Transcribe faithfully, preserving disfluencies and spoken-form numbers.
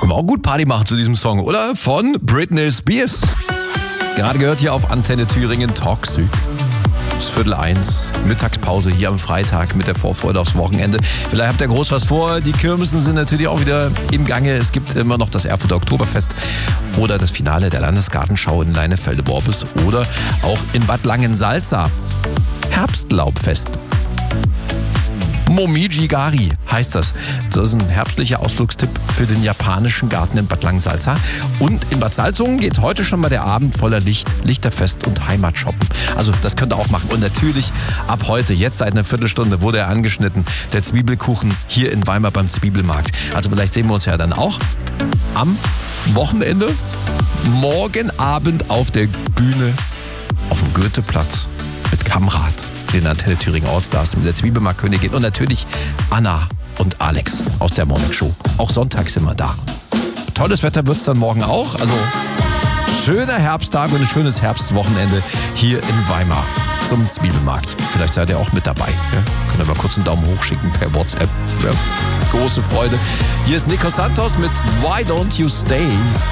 Können wir auch gut Party machen zu diesem Song, oder? Von Britney Spears. Gerade gehört hier auf Antenne Thüringen Toxic. Es ist Viertel eins, Mittagspause hier am Freitag mit der Vorfreude aufs Wochenende. Vielleicht habt ihr groß was vor. Die Kirmesen sind natürlich auch wieder im Gange. Es gibt immer noch das Erfurter Oktoberfest oder das Finale der Landesgartenschau in Leinefelde-Worbis oder auch in Bad Langensalza. Herbstlaubfest. Momiji-Gari heißt das. Das ist ein herbstlicher Ausflugstipp für den japanischen Garten in Bad Langensalza. Und in Bad Salzungen geht heute schon mal der Abend voller Licht, Lichterfest und Heimatshoppen. Also das könnt ihr auch machen. Und natürlich ab heute, jetzt seit einer Viertelstunde, wurde er angeschnitten, der Zwiebelkuchen hier in Weimar beim Zwiebelmarkt. Also vielleicht sehen wir uns ja dann auch am Wochenende, morgen Abend auf der Bühne auf dem Goetheplatz mit Kamrat, den Antenne Thüringen Allstars, mit der Zwiebelmarktkönigin und natürlich Anna und Alex aus der Morning Show. Auch sonntags sind wir da. Tolles Wetter wird es dann morgen auch. Also schöner Herbsttag und ein schönes Herbstwochenende hier in Weimar zum Zwiebelmarkt. Vielleicht seid ihr auch mit dabei. Ja? Könnt ihr mal kurz einen Daumen hoch schicken per WhatsApp. Ja. Große Freude. Hier ist Nico Santos mit Why Don't You Stay?